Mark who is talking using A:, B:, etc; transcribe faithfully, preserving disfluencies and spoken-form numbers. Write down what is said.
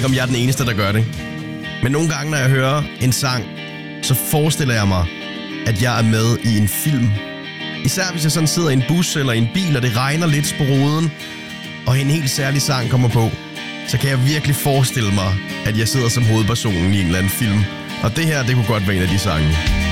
A: ikke, om jeg er den eneste, der gør det. Men nogle gange, når jeg hører en sang, så forestiller jeg mig, at jeg er med i en film. Især hvis jeg sådan sidder i en bus eller i en bil, og det regner lidt på ruden, og en helt særlig sang kommer på, så kan jeg virkelig forestille mig, at jeg sidder som hovedpersonen i en eller anden film. Og det her, det kunne godt være en af de sange.